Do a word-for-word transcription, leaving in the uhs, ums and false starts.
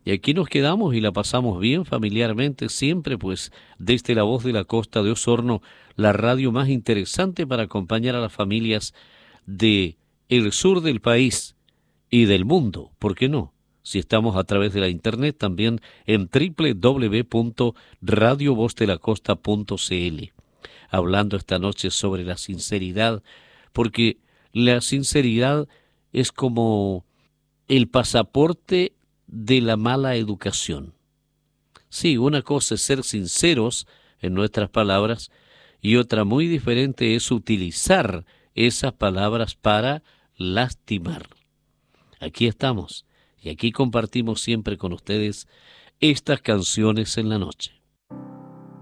Y aquí nos quedamos y la pasamos bien familiarmente siempre, pues desde la voz de la costa de Osorno, la radio más interesante para acompañar a las familias de el sur del país y del mundo, ¿por qué no? Si estamos a través de la internet también en doble u doble u doble u punto radio voz de la costa punto c l. Hablando esta noche sobre la sinceridad, porque la sinceridad es como el pasaporte de la mala educación. Sí, una cosa es ser sinceros en nuestras palabras y otra muy diferente es utilizar esas palabras para lastimar. Aquí estamos y aquí compartimos siempre con ustedes estas canciones en la noche.